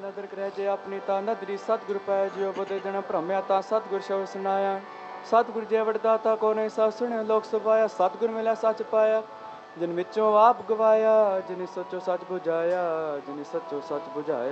ਨਦਰ ਕਰੇ ਜੇ ਆਪਣੀ ਤਾਂ ਨਦਰੀ ਸਤਿਗੁਰ ਪੈ ਜਿਉ ਬੁੱਧ ਜਨ ਭ੍ਰਮਿਆ ਤਾਂ ਸਤਿਗੁਰ ਸ਼ਬਦ ਸੁਨਾਇਆ ਸਤਿਗੁਰ ਜੇ ਵਡਦਾਤਾ ਕੋ ਨਹੀਂ ਸਭ ਸੁਣਿਆ ਲੋਕ ਸੁਭਾਇਆ ਸਤਿਗੁਰ ਮਿਲਿਆ ਸੱਚ ਪਾਇਆ ਜਿਨ ਵਿੱਚੋਂ ਆਪ ਗਵਾਇਆ ਜਿਨੇ ਸੱਚੋ ਸੱਚ ਬੁਝਾਇਆ ਜਿਨੇ ਸੱਚੋ ਸੱਚ ਬੁਝਾਇਆ।